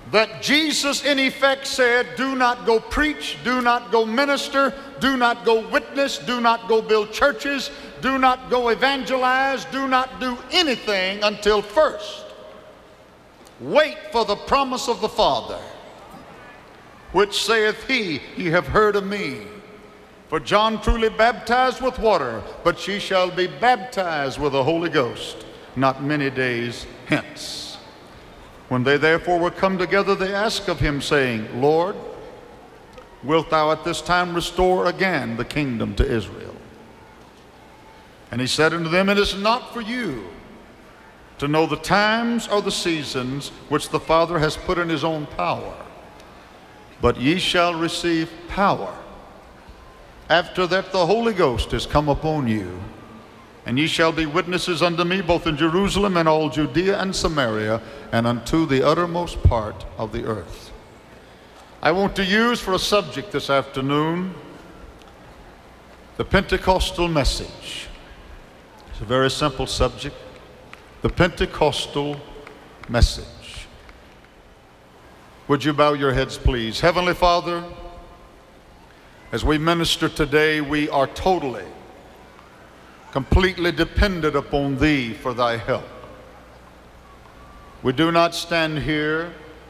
that Jesus in effect said, do not go preach, do not go minister, do not go witness, do not go build churches, do not go evangelize, do not do anything until first wait for the promise of the Father, which saith he, ye have heard of me. For John truly baptized with water, but ye shall be baptized with the Holy Ghost not many days hence. When they therefore were come together, they asked of him, saying, Lord, wilt thou at this time restore again the kingdom to Israel? And he said unto them, it is not for you to know the times or the seasons which the Father has put in his own power, but ye shall receive power after that the Holy Ghost is come upon you, and ye shall be witnesses unto me both in Jerusalem and all Judea and Samaria and unto the uttermost part of the earth. I want to use for a subject this afternoon the Pentecostal message. It's a very simple subject, the Pentecostal message. Would you bow your heads, please? Heavenly Father, as we minister today, we are totally, completely dependent upon Thee for Thy help. We do not stand here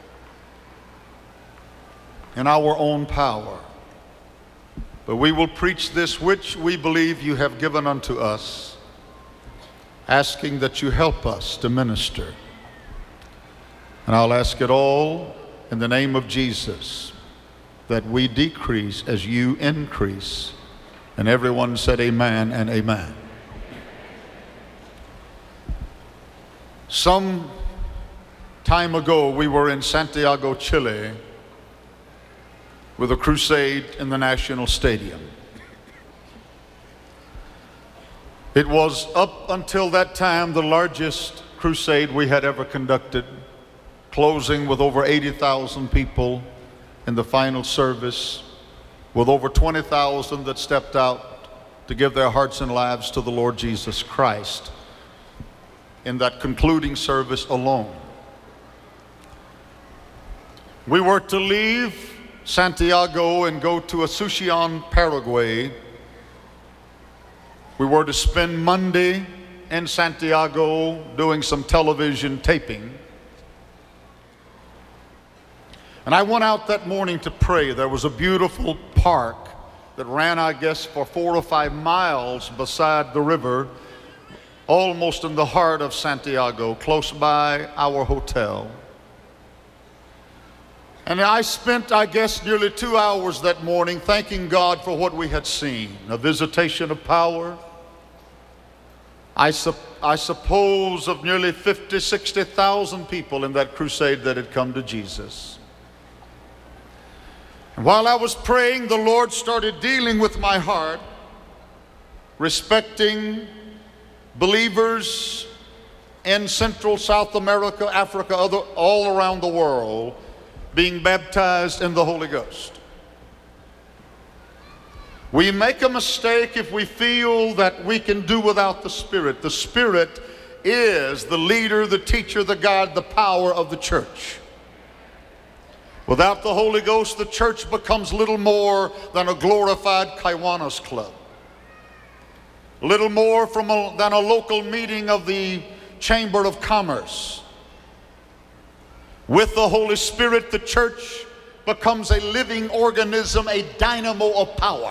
in our own power, but we will preach this which we believe You have given unto us, asking that You help us to minister. And I'll ask it all in the name of Jesus, that we decrease as You increase. And everyone said amen and amen. Some time ago, we were in Santiago, Chile, with a crusade in the National Stadium. It was up until that time the largest crusade we had ever conducted, closing with over 80,000 people in the final service, with over 20,000 that stepped out to give their hearts and lives to the Lord Jesus Christ in that concluding service alone. We were to leave Santiago and go to Asunción, Paraguay. We were to spend Monday in Santiago doing some television taping. And I went out that morning to pray. There was a beautiful park that ran, I guess, for 4 or 5 miles beside the river, almost in the heart of Santiago, close by our hotel. And I spent, I guess, nearly 2 hours that morning thanking God for what we had seen, a visitation of power. I suppose of nearly 50, 60,000 people in that crusade that had come to Jesus. And while I was praying, the Lord started dealing with my heart, respecting believers in Central, South America, Africa, all around the world, being baptized in the Holy Ghost. We make a mistake if we feel that we can do without the Spirit. The Spirit is the leader, the teacher, the guide, the power of the church. Without the Holy Ghost, the church becomes little more than a glorified Kiwanis club. Little more than a local meeting of the Chamber of Commerce. With the Holy Spirit, the church becomes a living organism, a dynamo of power.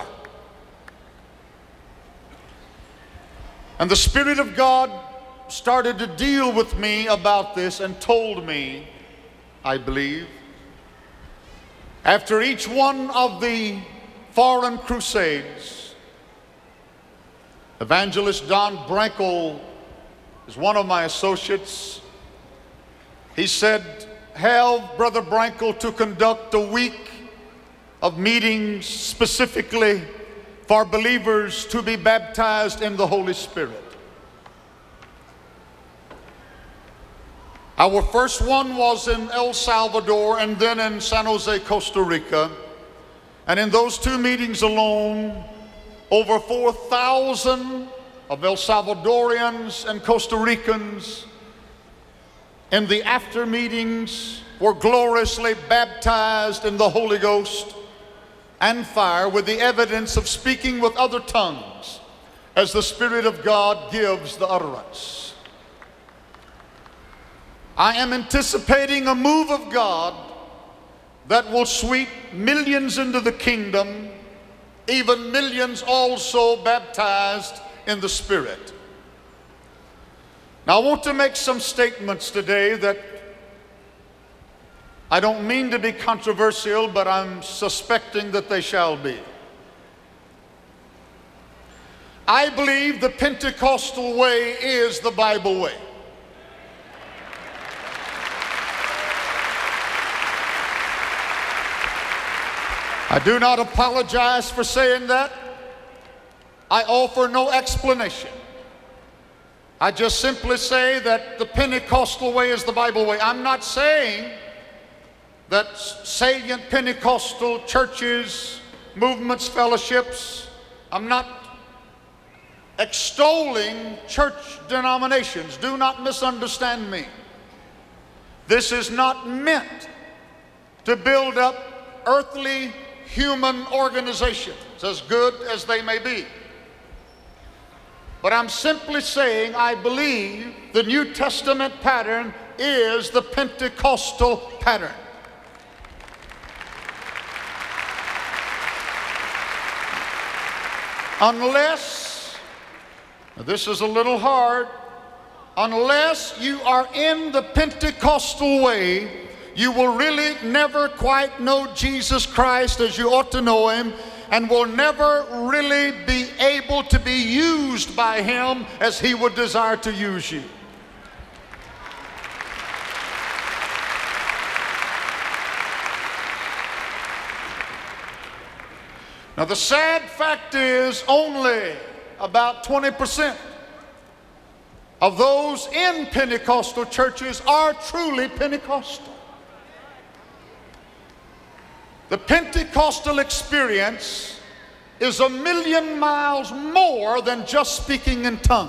And the Spirit of God started to deal with me about this and told me, I believe, after each one of the foreign crusades, Evangelist Don Brankel is one of my associates. He said, have Brother Brankel to conduct a week of meetings specifically for believers to be baptized in the Holy Spirit. Our first one was in El Salvador and then in San Jose, Costa Rica. And in those 2 meetings alone, over 4,000 of El Salvadorians and Costa Ricans in the after meetings were gloriously baptized in the Holy Ghost and fire with the evidence of speaking with other tongues as the Spirit of God gives the utterance. I am anticipating a move of God that will sweep millions into the kingdom, even millions also baptized in the Spirit. Now, I want to make some statements today that I don't mean to be controversial, but I'm suspecting that they shall be. I believe the Pentecostal way is the Bible way. I do not apologize for saying that. I offer no explanation. I just simply say that the Pentecostal way is the Bible way. I'm not saying that salient Pentecostal churches, movements, fellowships, I'm not extolling church denominations. Do not misunderstand me. This is not meant to build up earthly human organizations, as good as they may be. But I'm simply saying I believe the New Testament pattern is the Pentecostal pattern. Unless, this is a little hard, unless you are in the Pentecostal way, you will really never quite know Jesus Christ as you ought to know him, and will never really be able to be used by him as he would desire to use you. Now, the sad fact is only about 20% of those in Pentecostal churches are truly Pentecostal. The Pentecostal experience is 1,000,000 miles more than just speaking in tongues.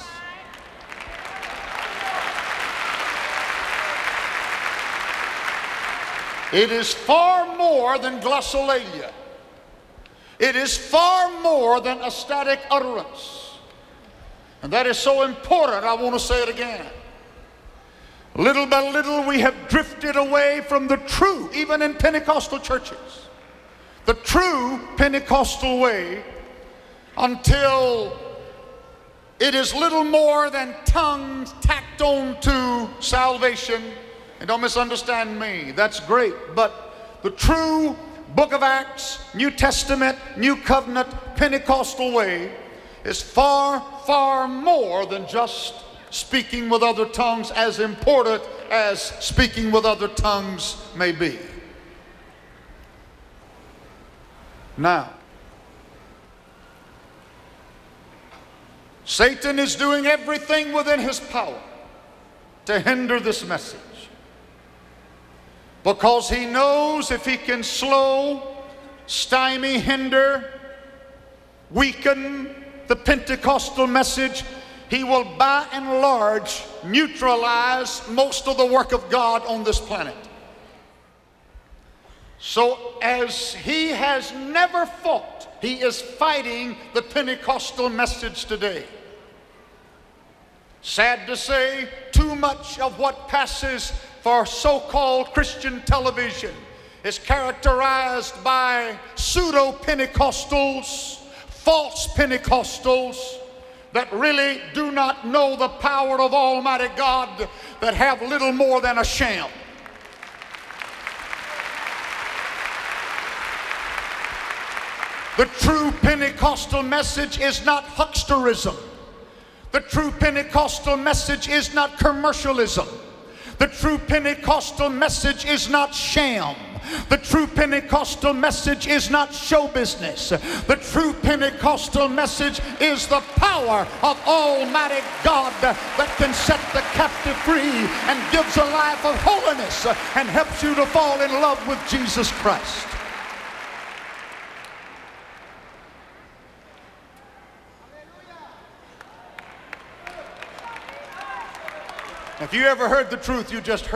It is far more than glossolalia. It is far more than ecstatic utterance. And that is so important, I want to say it again. Little by little, we have drifted away from the true, even in Pentecostal churches, the true Pentecostal way, until it is little more than tongues tacked on to salvation. And don't misunderstand me, that's great, but the true Book of Acts, New Testament, New Covenant, Pentecostal way is far, far more than just speaking with other tongues, as important as speaking with other tongues may be. Now, Satan is doing everything within his power to hinder this message, because he knows if he can slow, stymie, hinder, weaken the Pentecostal message, he will by and large neutralize most of the work of God on this planet. So as he has never fought, he is fighting the Pentecostal message today. Sad to say, too much of what passes for so-called Christian television is characterized by pseudo-Pentecostals, false Pentecostals, that really do not know the power of Almighty God, that have little more than a sham. The true Pentecostal message is not hucksterism. The true Pentecostal message is not commercialism. The true Pentecostal message is not sham. The true Pentecostal message is not show business. The true Pentecostal message is the power of Almighty God that can set the captive free and gives a life of holiness and helps you to fall in love with Jesus Christ. If you ever heard the truth, you just heard